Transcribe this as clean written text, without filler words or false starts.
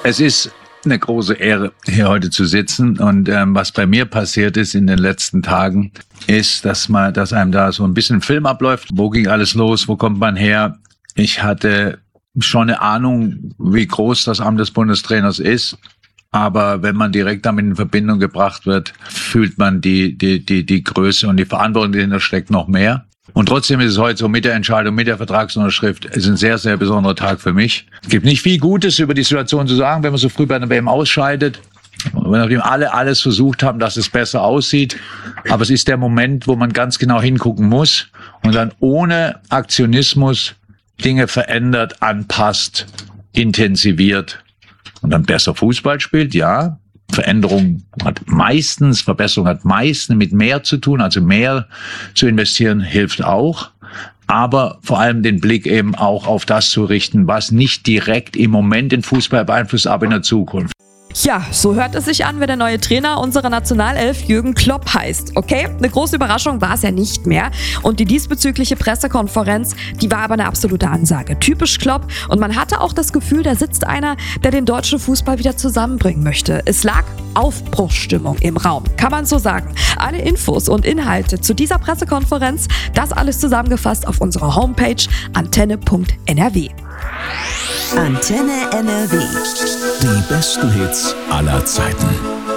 Es ist eine große Ehre, hier heute zu sitzen. Und was bei mir passiert ist in den letzten Tagen, ist, dass einem da so ein bisschen Film abläuft. Wo ging alles los? Wo kommt man her? Ich hatte schon eine Ahnung, wie groß das Amt des Bundestrainers ist. Aber wenn man direkt damit in Verbindung gebracht wird, fühlt man die Größe und die Verantwortung, die dahinter steckt, noch mehr. Und trotzdem ist es heute so mit der Entscheidung, mit der Vertragsunterschrift, ist ein sehr, sehr besonderer Tag für mich. Es gibt nicht viel Gutes über die Situation zu sagen, wenn man so früh bei einer WM ausscheidet. Wenn alle alles versucht haben, dass es besser aussieht. Aber es ist der Moment, wo man ganz genau hingucken muss und dann ohne Aktionismus Dinge verändert, anpasst, intensiviert und dann besser Fußball spielt, ja. Verbesserung hat meistens mit mehr zu tun, also mehr zu investieren hilft auch, aber vor allem den Blick eben auch auf das zu richten, was nicht direkt im Moment den Fußball beeinflusst, aber in der Zukunft. Ja, so hört es sich an, wenn der neue Trainer unserer Nationalelf Jürgen Klopp heißt. Okay, eine große Überraschung war es ja nicht mehr. Und die diesbezügliche Pressekonferenz, die war aber eine absolute Ansage. Typisch Klopp. Und man hatte auch das Gefühl, da sitzt einer, der den deutschen Fußball wieder zusammenbringen möchte. Es lag Aufbruchsstimmung im Raum, kann man so sagen. Alle Infos und Inhalte zu dieser Pressekonferenz, das alles zusammengefasst auf unserer Homepage antenne.nrw. Antenne NRW. Die besten Hits aller Zeiten.